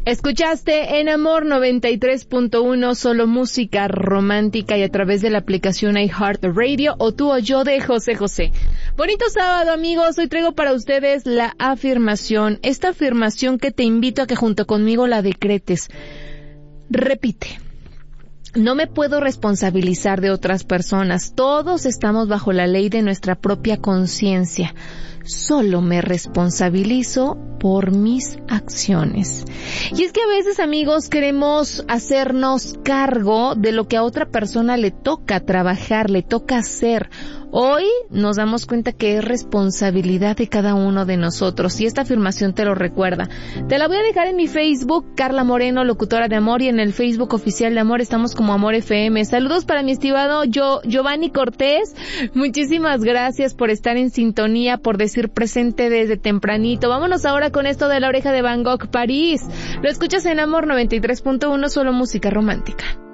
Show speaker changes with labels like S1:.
S1: Escuchaste en Amor 93.1 solo música romántica y a través de la aplicación iHeartRadio o Tú o Yo de José José. Bonito sábado, amigos. Hoy traigo para ustedes la afirmación. Esta afirmación que te invito a que junto conmigo la decretes. Repite. No me puedo responsabilizar de otras personas. Todos estamos bajo la ley de nuestra propia conciencia. Solo me responsabilizo por mis acciones. Y es que a veces, amigos, queremos hacernos cargo de lo que a otra persona le toca trabajar, le toca hacer. Hoy nos damos cuenta que es responsabilidad de cada uno de nosotros y esta afirmación te lo recuerda. Te la voy a dejar en mi Facebook, Carla Moreno, locutora de Amor, y en el Facebook oficial de Amor estamos como Amor FM. Saludos para mi estimado Giovanni Cortés. Muchísimas gracias por estar en sintonía, por decir presente desde tempranito. Vámonos ahora con esto de La Oreja de Van Gogh, París. Lo escuchas en Amor 93.1, solo música romántica.